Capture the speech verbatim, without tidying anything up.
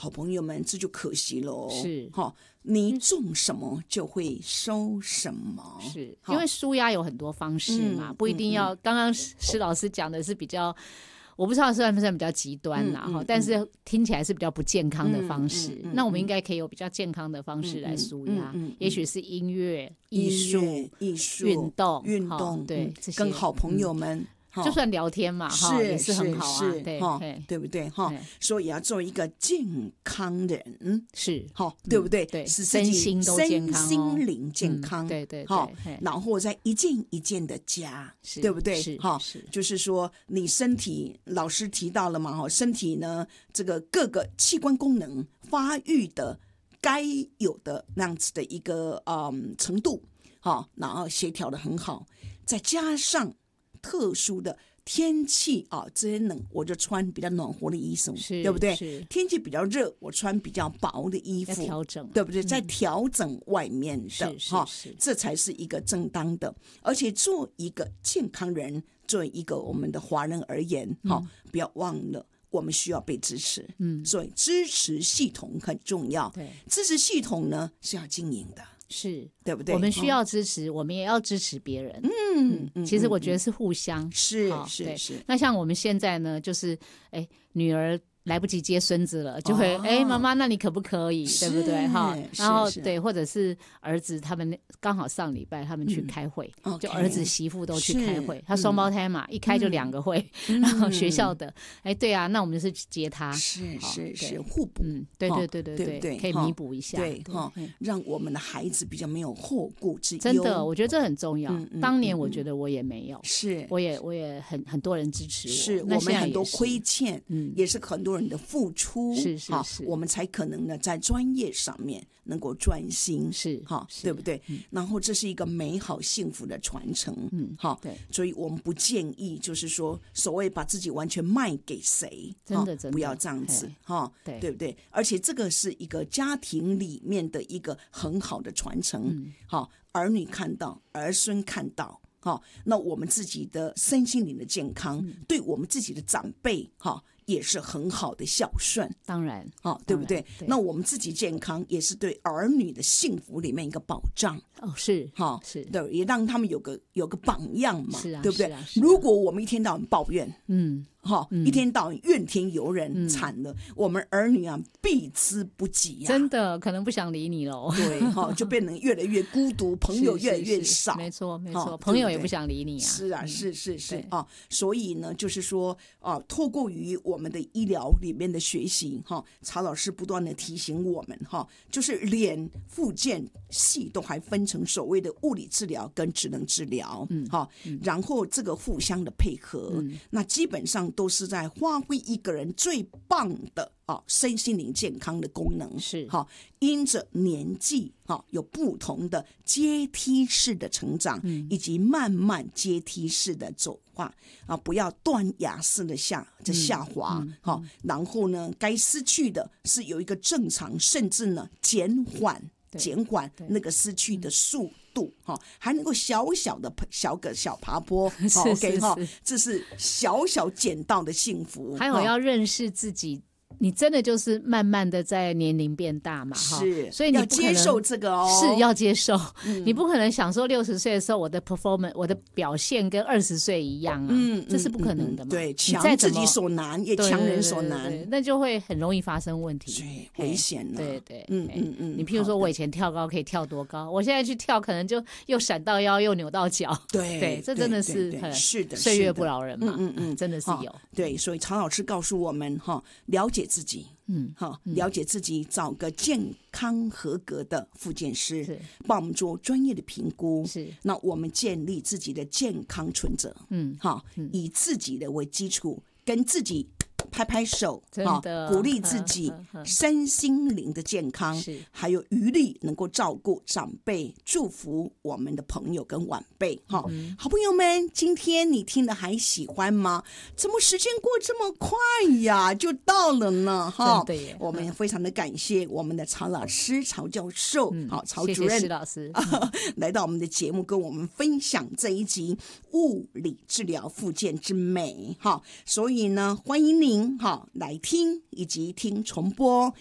好朋友们，这就可惜了。 是哈，你种什么就会收什么。 是因为舒压有很多方式嘛，嗯、不一定要。嗯、刚刚施老师讲的是比较。我不知道算不算比较极端啦、嗯嗯、但是听起来是比较不健康的方式、嗯嗯嗯、那我们应该可以有比较健康的方式来抒压、嗯嗯嗯、也许是音乐、艺术、 艺术、 运动、 运动， 对、 嗯，跟好朋友们、嗯就算聊天嘛， 是也是很好啊， 是对对不对哈？所以要做一个健康人， 是好，对不对？ 对， 使身心都健康， 身心灵健康， 对对好，然后再一件一件的加，对不对？哈，就是说你身体，老师提到了嘛，哈，身体呢，这个各个器官功能发育的该有的那样子的一个嗯程度，好，然后协调的很好，再加上特殊的天气啊，这些冷我就穿比较暖和的衣服，对不对？天气比较热，我穿比较薄的衣服， 调整， 对不对？在调整外面的哈、嗯，这才是一个正当的。而且做一个健康人，做一个我们的华人而言，哈、嗯，不要忘了。我们需要被支持，嗯，所以支持系统很重要。 对， 支持系统呢是要经营的。 是对不对？ 我们需要支持、哦、我们也要支持别人。 嗯， 嗯其实我觉得是互相。 是、哦、是是。 那像我们现在呢，就是哎，女儿来不及接孙子了，就会哎，妈、哦、妈，那你可不可以？对不对？哈，然后对，或者是儿子他们刚好上礼拜他们去开会，嗯、就儿子媳妇都去开会，他双胞胎嘛，嗯、一开就两个会，嗯、然后学校的，哎，对啊，那我们就是接他， 是是是互补， 嗯，对对对对对对，可以弥补一下， 对哈，让我们的孩子比较没有后顾之忧。 真的，我觉得这很重要。 嗯嗯、 当年我觉得我也没有， 是， 我也我也很很多人支持我， 是我们很多亏欠，嗯，也是很多人的付出， 是是是， 我们才可能呢在专业上面能够专心， 是哈，对不对？嗯、然后这是一个美好幸福的传承，嗯，好，对，所以我们不建议就是说所谓把自己完全卖给谁， 真的真的不要这样子，哈，对对不对？而且这个是一个家庭里面的一个很好的传承，好、嗯，儿女看到，儿孙看到。好，那我们自己的身心灵的健康，嗯、对我们自己的长辈，哈，也是很好的孝顺。 当然， 好，对不对？对，那我们自己健康，也是对儿女的幸福里面一个保障。 哦，是， 哈， 是， 对，也让他们有个有个榜样嘛， 是啊， 对不对？ 啊啊、 如果我们一天到晚抱怨， 嗯。 哈、嗯，一天到晚怨天尤人，嗯、惨了，我们儿女啊避之不及呀、啊， 真的可能不想理你喽。 对，哈，就变成越来越孤独，朋友越来越少。 没错，没错，朋友也不想理你啊。 是啊，是是是啊、哦，所以呢，就是说啊，透过于我们的医疗里面的学习，哈、哦，曹老师不断的提醒我们，哈、哦，就是连复健系都还分成所谓的物理治疗跟职能治疗，嗯，哈、哦嗯，然后这个互相的配合，嗯、那基本上。都是在发挥一个人最棒的啊身心灵健康的功能， 是哈，因着年纪哈有不同的阶梯式的成长，嗯、以及慢慢阶梯式的走化啊，不要断崖式的下这下滑，哈、嗯嗯，然后呢，该失去的是有一个正常，甚至呢减缓。减缓那个失去的速度，哈、嗯，还能够小小的小个小爬坡， 是是是 ，OK 哈，这是小小捡到的幸福。 还有要认识自己。你真的就是慢慢的在年龄变大嘛， 是， 所以你要接受这个哦， 是要接受，嗯、你不可能想说六十岁的时候我的 performance 我的表现跟二十岁一样啊，嗯，这是不可能的嘛。 嗯嗯、对，强自己所难，也强人所难， 对对对对，那就会很容易发生问题， 危险了。 对对， 嗯嗯嗯。 你譬如说我以前跳高可以跳多高，我现在去跳可能就又闪到腰又扭到脚， 对对，这真的是很是的， 岁月不饶人嘛， 嗯嗯， 真的是有。 对，所以曹老师告诉我们哈，了解自己。嗯，好，了解自己，找个健康合格的复健师，帮我们做专业的评估。 是， 那我们建立自己的健康存折。嗯，好，以自己的为基础，跟自己拍拍手， 真的鼓励自己身心灵的健康，还有余力能够照顾长辈，祝福我们的朋友跟晚辈。哈、嗯，好朋友们，今天你听的还喜欢吗？怎么时间过这么快呀？就到了呢，哈！ 真的耶， 我们非常的感谢我们的曹老师、曹教授，好、嗯，曹主任， 谢谢施老师、 啊、来到我们的节目，跟我们分享这一集物理治疗复健之美。哈，所以呢，欢迎您。好，来听以及听重播，